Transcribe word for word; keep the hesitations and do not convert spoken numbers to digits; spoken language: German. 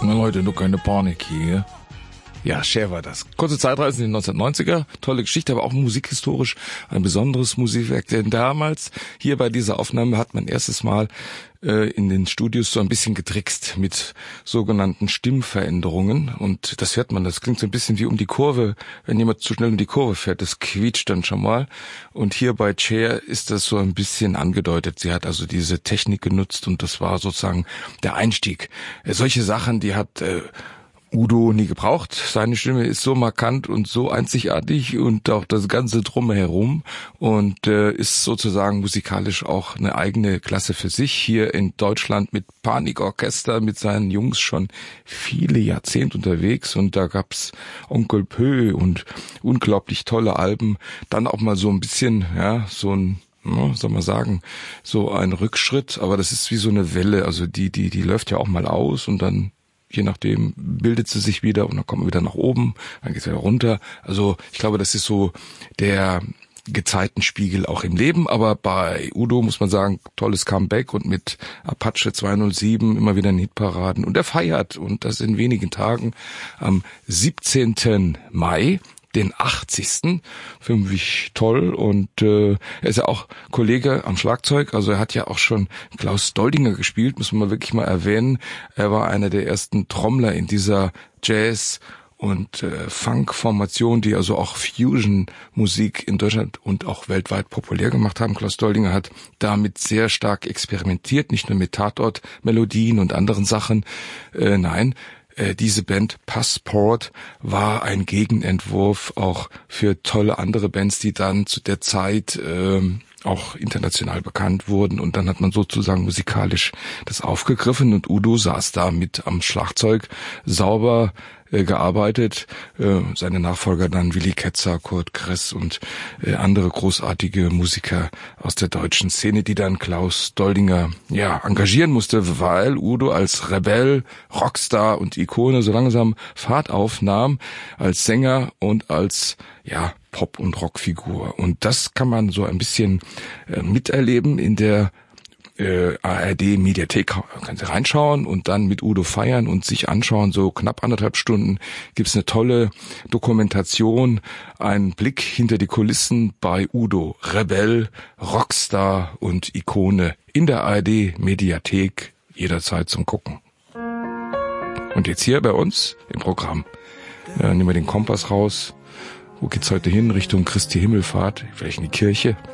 Na Leute, nur keine Panik hier. Ja, Cher war das. Kurze Zeitreise in den neunzehnhundertneunziger. Tolle Geschichte, aber auch musikhistorisch ein besonderes Musikwerk. Denn damals, hier bei dieser Aufnahme, hat man erstes Mal äh, in den Studios so ein bisschen getrickst mit sogenannten Stimmveränderungen. Und das hört man, das klingt so ein bisschen wie um die Kurve, wenn jemand zu schnell um die Kurve fährt. Das quietscht dann schon mal. Und hier bei Cher ist das so ein bisschen angedeutet. Sie hat also diese Technik genutzt und das war sozusagen der Einstieg. Äh, solche Sachen, die hat... Äh, Udo nie gebraucht. Seine Stimme ist so markant und so einzigartig und auch das Ganze drumherum und äh, ist sozusagen musikalisch auch eine eigene Klasse für sich. Hier in Deutschland mit Panikorchester, mit seinen Jungs schon viele Jahrzehnte unterwegs und da gab's Onkel Pö und unglaublich tolle Alben. Dann auch mal so ein bisschen, ja, so ein Ja, soll man sagen, so ein Rückschritt, aber das ist wie so eine Welle, also die, die, die läuft ja auch mal aus und dann je nachdem bildet sie sich wieder und dann kommen wir wieder nach oben, dann geht es wieder runter. Also ich glaube, das ist so der Gezeitenspiegel auch im Leben, aber bei Udo muss man sagen, tolles Comeback und mit Apache zweihundertsieben immer wieder in Hitparaden und er feiert und das in wenigen Tagen am siebzehnten Mai. Den achtzigsten Finde ich toll und äh, er ist ja auch Kollege am Schlagzeug, also er hat ja auch schon Klaus Doldinger gespielt, muss man mal wirklich mal erwähnen. Er war einer der ersten Trommler in dieser Jazz- und äh, Funk-Formation, die also auch Fusion-Musik in Deutschland und auch weltweit populär gemacht haben. Klaus Doldinger hat damit sehr stark experimentiert, nicht nur mit Tatort-Melodien und anderen Sachen, äh, nein, diese Band Passport war ein Gegenentwurf auch für tolle andere Bands, die dann zu der Zeit ähm, auch international bekannt wurden. Und dann hat man sozusagen musikalisch das aufgegriffen und Udo saß da mit am Schlagzeug sauber äh, gearbeitet. Äh, seine Nachfolger dann Willy Ketzer, Kurt Kress und äh, andere großartige Musiker aus der deutschen Szene, die dann Klaus Doldinger ja engagieren musste, weil Udo als Rebell, Rockstar und Ikone so langsam Fahrt aufnahm als Sänger und als ja Pop- und Rockfigur. Und das kann man so ein bisschen äh, miterleben in der äh, A R D-Mediathek. Können Sie reinschauen und dann mit Udo feiern und sich anschauen. So knapp anderthalb Stunden gibt's eine tolle Dokumentation, einen Blick hinter die Kulissen bei Udo. Rebell, Rockstar und Ikone in der A R D-Mediathek jederzeit zum Gucken. Und jetzt hier bei uns im Programm. Ja, nehmen wir den Kompass raus. Wo geht's heute hin? Richtung Christi Himmelfahrt, vielleicht in die Kirche.